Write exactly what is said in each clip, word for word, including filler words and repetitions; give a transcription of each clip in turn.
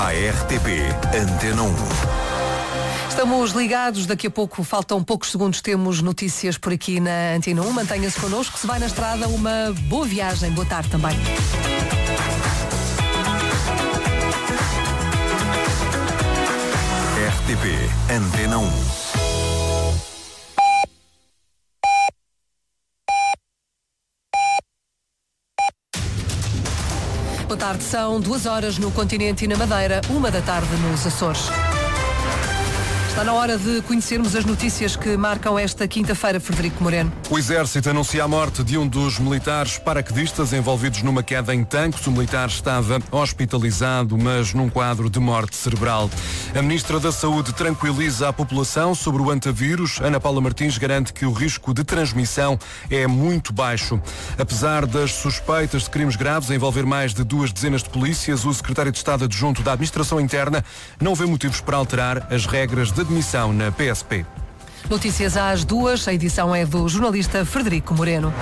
A R T P Antena um. Estamos ligados, daqui a pouco, faltam poucos segundos, temos notícias por aqui na Antena um. Mantenha-se connosco, se vai na estrada, uma boa viagem. Boa tarde também. R T P Antena um. Boa tarde, são duas horas no continente e na Madeira, uma da tarde nos Açores. Está na hora de conhecermos as notícias que marcam esta quinta-feira, Frederico Moreno. O Exército anuncia a morte de um dos militares paraquedistas envolvidos numa queda em tanques. O militar estava hospitalizado, mas num quadro de morte cerebral. A Ministra da Saúde tranquiliza a população sobre o antavírus. Ana Paula Martins garante que o risco de transmissão é muito baixo. Apesar das suspeitas de crimes graves a envolver mais de duas dezenas de polícias, o Secretário de Estado Adjunto da Administração Interna não vê motivos para alterar as regras de admissão na P S P. Notícias às duas, a edição é do jornalista Frederico Moreno.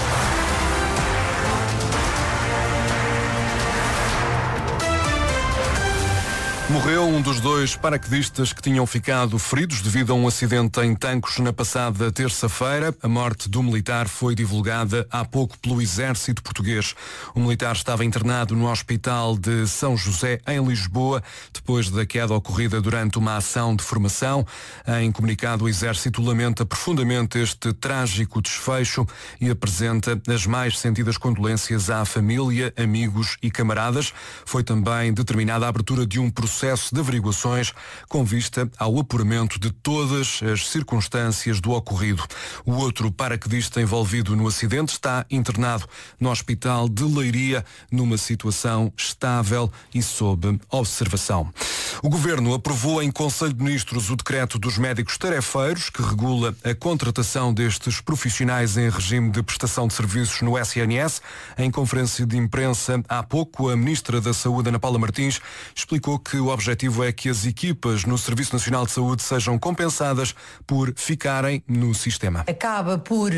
Morreu um dos dois paraquedistas que tinham ficado feridos devido a um acidente em Tancos na passada terça-feira. A morte do militar foi divulgada há pouco pelo Exército Português. O militar estava internado no Hospital de São José, em Lisboa, depois da queda ocorrida durante uma ação de formação. Em comunicado, o Exército lamenta profundamente este trágico desfecho e apresenta as mais sentidas condolências à família, amigos e camaradas. Foi também determinada a abertura de um processo processo de averiguações com vista ao apuramento de todas as circunstâncias do ocorrido. O outro paraquedista envolvido no acidente está internado no Hospital de Leiria numa situação estável e sob observação. O Governo aprovou em Conselho de Ministros o decreto dos médicos tarefeiros que regula a contratação destes profissionais em regime de prestação de serviços no S N S. Em conferência de imprensa há pouco, a Ministra da Saúde, Ana Paula Martins, explicou que o objetivo é que as equipas no Serviço Nacional de Saúde sejam compensadas por ficarem no sistema. Acaba por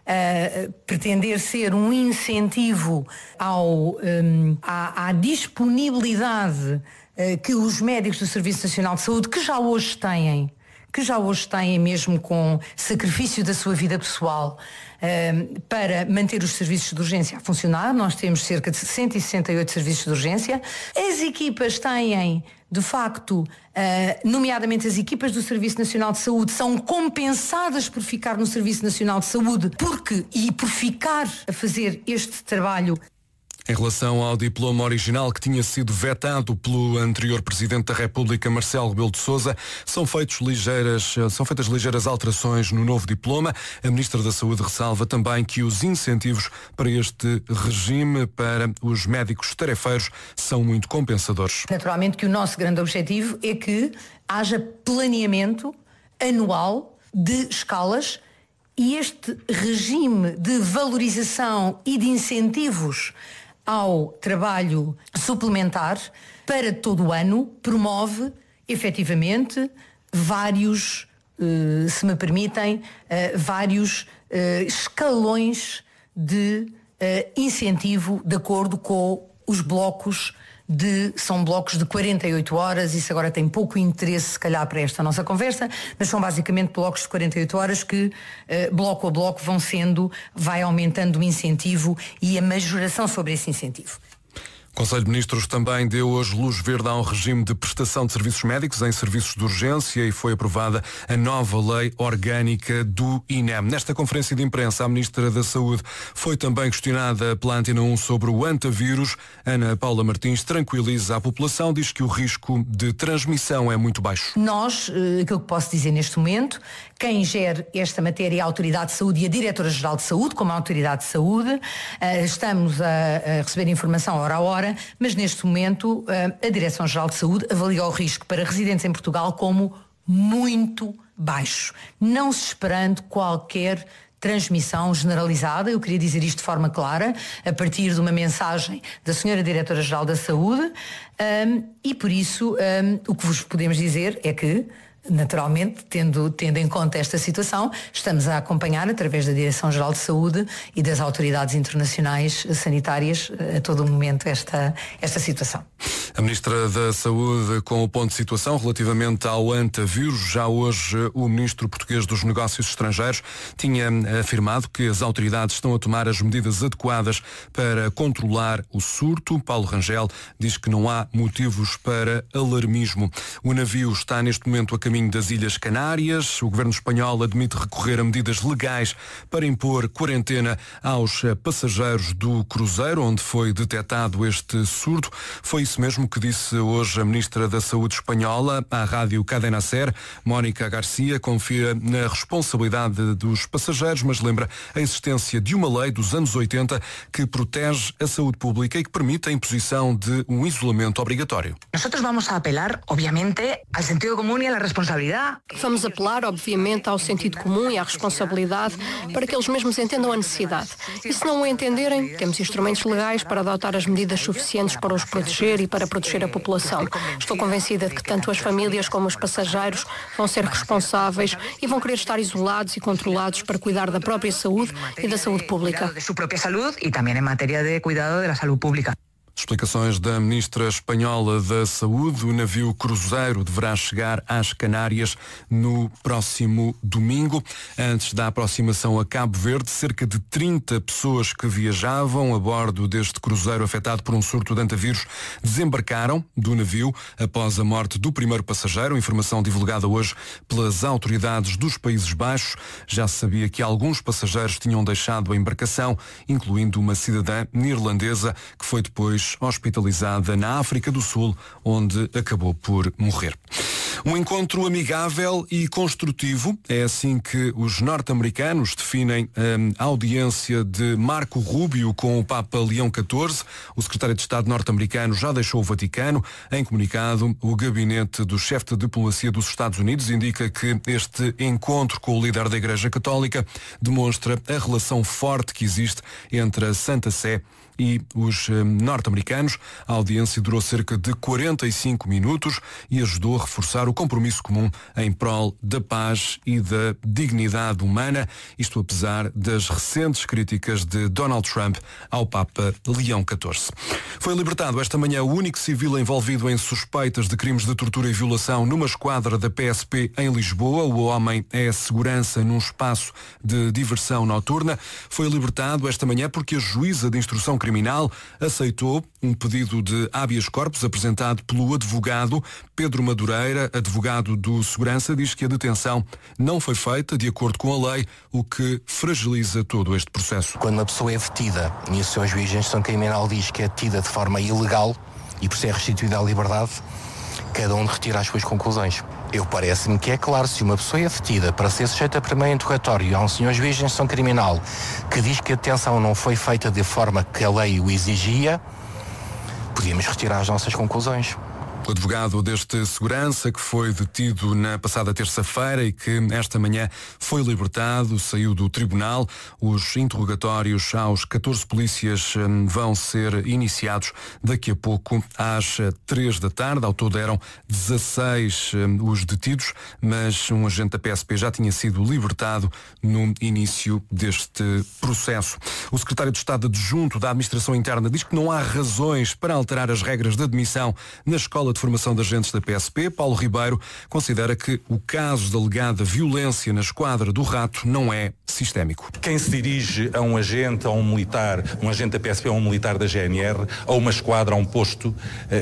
uh, pretender ser um incentivo ao, um, à, à disponibilidade uh, que os médicos do Serviço Nacional de Saúde, que já hoje têm, que já hoje têm mesmo com sacrifício da sua vida pessoal, uh, para manter os serviços de urgência a funcionar. Nós temos cerca de cento e sessenta e oito serviços de urgência. As equipas têm, de facto, uh, nomeadamente as equipas do Serviço Nacional de Saúde, são compensadas por ficar no Serviço Nacional de Saúde, porque, e por ficar a fazer este trabalho. Em relação ao diploma original que tinha sido vetado pelo anterior Presidente da República, Marcelo Rebelo de Sousa, são, feitos ligeiras, são feitas ligeiras alterações no novo diploma. A Ministra da Saúde ressalva também que os incentivos para este regime para os médicos tarefeiros são muito compensadores. Naturalmente que o nosso grande objetivo é que haja planeamento anual de escalas e este regime de valorização e de incentivos ao trabalho suplementar para todo o ano promove efetivamente vários, eh, se me permitem, eh, vários eh, escalões de eh, incentivo de acordo com os blocos de, são blocos de quarenta e oito horas, isso agora tem pouco interesse se calhar para esta nossa conversa, mas são basicamente blocos de quarenta e oito horas que eh, bloco a bloco vão sendo, vai aumentando o incentivo e a majoração sobre esse incentivo. O Conselho de Ministros também deu hoje luz verde a um regime de prestação de serviços médicos em serviços de urgência e foi aprovada a nova lei orgânica do I N E M. Nesta conferência de imprensa, a Ministra da Saúde foi também questionada pela Antena um sobre o antavírus. Ana Paula Martins tranquiliza a população, diz que o risco de transmissão é muito baixo. Nós, aquilo que posso dizer neste momento, quem gere esta matéria é a Autoridade de Saúde e a Diretora-Geral de Saúde, como a Autoridade de Saúde. Estamos a receber informação hora a hora, mas neste momento a Direção-Geral de Saúde avalia o risco para residentes em Portugal como muito baixo, não se esperando qualquer transmissão generalizada. Eu queria dizer isto de forma clara, a partir de uma mensagem da senhora Diretora-Geral da Saúde, um, e por isso um, o que vos podemos dizer é que Naturalmente, tendo, tendo em conta esta situação, estamos a acompanhar, através da Direção-Geral de Saúde e das autoridades internacionais sanitárias, a todo momento esta, esta situação. A Ministra da Saúde com o ponto de situação relativamente ao antavírus. Já hoje o Ministro Português dos Negócios Estrangeiros tinha afirmado que as autoridades estão a tomar as medidas adequadas para controlar o surto. Paulo Rangel diz que não há motivos para alarmismo. O navio está neste momento a caminho das Ilhas Canárias. O governo espanhol admite recorrer a medidas legais para impor quarentena aos passageiros do cruzeiro onde foi detectado este surto. Foi isso mesmo que disse hoje a Ministra da Saúde espanhola à rádio Cadena Ser. Mónica Garcia confia na responsabilidade dos passageiros, mas lembra a existência de uma lei dos anos oitenta que protege a saúde pública e que permite a imposição de um isolamento obrigatório. Nosotros vamos a apelar, obviamente, al sentido común y a la responsabilidad. Vamos apelar, obviamente, ao sentido comum e à responsabilidade para que eles mesmos entendam a necessidade. E se não o entenderem, temos instrumentos legais para adotar as medidas suficientes para os proteger e para proteger a população. Estou convencida de que tanto as famílias como os passageiros vão ser responsáveis e vão querer estar isolados e controlados para cuidar da própria saúde e da saúde pública. De sua própria saúde e também em matéria de cuidado da saúde pública. Explicações da Ministra Espanhola da Saúde. O navio cruzeiro deverá chegar às Canárias no próximo domingo. Antes da aproximação a Cabo Verde, cerca de trinta pessoas que viajavam a bordo deste cruzeiro afetado por um surto de antavírus desembarcaram do navio após a morte do primeiro passageiro. Informação divulgada hoje pelas autoridades dos Países Baixos. Já se sabia que alguns passageiros tinham deixado a embarcação, incluindo uma cidadã neerlandesa que foi depois hospitalizada na África do Sul, onde acabou por morrer. Um encontro amigável e construtivo, é assim que os norte-americanos definem a audiência de Marco Rubio com o Papa Leão catorze. O secretário de Estado norte-americano já deixou o Vaticano. Em comunicado, o gabinete do chefe de diplomacia dos Estados Unidos indica que este encontro com o líder da Igreja Católica demonstra a relação forte que existe entre a Santa Sé e os eh, norte-americanos. A audiência durou cerca de quarenta e cinco minutos e ajudou a reforçar o compromisso comum em prol da paz e da dignidade humana, isto apesar das recentes críticas de Donald Trump ao Papa Leão catorze. Foi libertado esta manhã o único civil envolvido em suspeitas de crimes de tortura e violação numa esquadra da P S P em Lisboa. O homem é segurança num espaço de diversão noturna. Foi libertado esta manhã porque a juíza de instrução criminal criminal aceitou um pedido de habeas corpus apresentado pelo advogado Pedro Madureira. Advogado do segurança diz que a detenção não foi feita de acordo com a lei, o que fragiliza todo este processo. Quando uma pessoa é detida e o seu juiz de instrução criminal diz que é detida de forma ilegal e por ser restituída à liberdade, cada um retira as suas conclusões. Eu parece-me que é claro, se uma pessoa é detida para ser sujeita a primeiro interrogatório e há um senhor juiz de instrução criminal que diz que a detenção não foi feita de forma que a lei o exigia, podíamos retirar as nossas conclusões. O advogado deste segurança, que foi detido na passada terça-feira e que esta manhã foi libertado, saiu do tribunal. Os interrogatórios aos catorze polícias vão ser iniciados daqui a pouco às três da tarde. Ao todo eram dezasseis os detidos, mas um agente da P S P já tinha sido libertado no início deste processo. O secretário de Estado adjunto da Administração Interna diz que não há razões para alterar as regras de admissão na Escola de Formação de Agentes da P S P. Paulo Ribeiro considera que o caso de alegada violência na esquadra do Rato não é sistémico. Quem se dirige a um agente, a um militar, um agente da P S P, a um militar da G N R, a uma esquadra, a um posto,